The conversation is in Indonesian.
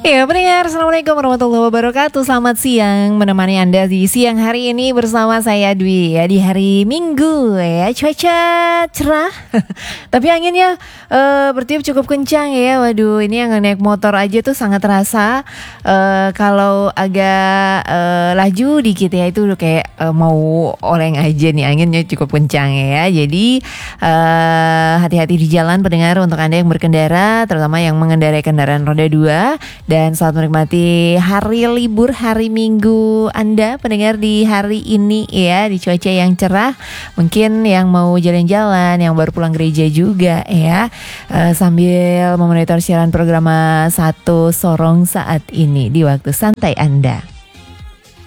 Ya, pendengar, Assalamualaikum warahmatullahi wabarakatuh. Selamat siang, menemani Anda di siang hari ini bersama saya Dwi ya, di hari Minggu ya. Cuaca cerah, tapi anginnya bertiup cukup kencang ya. Waduh, ini yang naik motor aja tuh sangat terasa. Kalau agak laju dikit ya, itu udah kayak mau oleng aja nih, anginnya cukup kencang ya. Jadi hati-hati di jalan pendengar, untuk Anda yang berkendara, terutama yang mengendarai kendaraan roda 2. Dan selamat menikmati hari libur, hari Minggu Anda pendengar di hari ini ya, di cuaca yang cerah. Mungkin yang mau jalan-jalan, yang baru pulang gereja juga ya, sambil memonitor siaran program Satu Sorong saat ini di waktu santai Anda.